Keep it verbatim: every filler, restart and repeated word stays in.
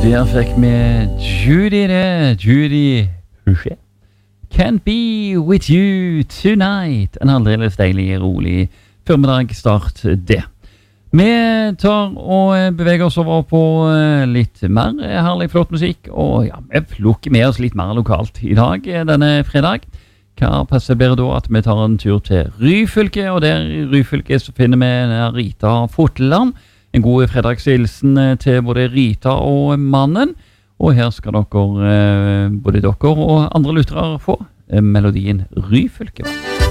Der fikk vi Judy det, Judy Hushet. Can't be with you tonight. En aldeles deilig, rolig formiddag start det. Vi tar og beveger oss over på litt mer herlig flott musikk, og ja, vi plukker med oss litt mer lokalt i dag, denne fredag. Hva passer bedre da at vi tar en tur til Ryfylke, og der i Ryfylke så finner vi Rita Fotland. En god fredagshilsen til både Rita og mannen, og her skal dere, både dere og andre lyttere få melodien Ryfylke.